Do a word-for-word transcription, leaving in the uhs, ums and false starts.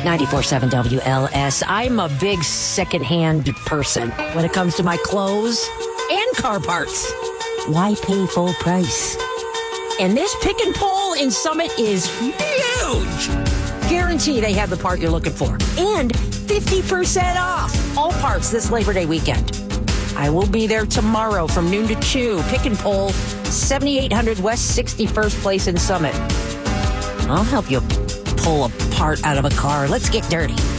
ninety-four point seven W L S. I'm a big secondhand person when it comes to my clothes and car parts. Why pay full price? And this pick and pull in Summit is huge. Guarantee they have the part you're looking for. And fifty percent off all parts this Labor Day weekend. I will be there tomorrow from noon to two. Pick and pull, seventy-eight hundred West sixty-first Place in Summit. I'll help you pull a part out of a car. Let's get dirty.